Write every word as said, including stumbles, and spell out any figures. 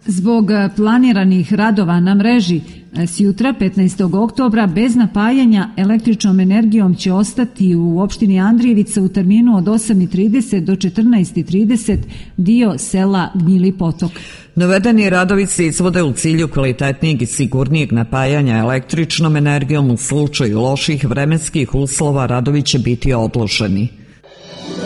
Zbog planiranih radova na mreži, s jutra petnaestog oktobra bez napajanja električnom energijom će ostati u opštini Andrijevica u terminu od osam i trideset do četrnaest i trideset dio sela Gnjili potok. Navedeni radovi se izvode u cilju kvalitetnijeg i sigurnijeg napajanja električnom energijom. U slučaju loših vremenskih uslova radovi će biti odloženi.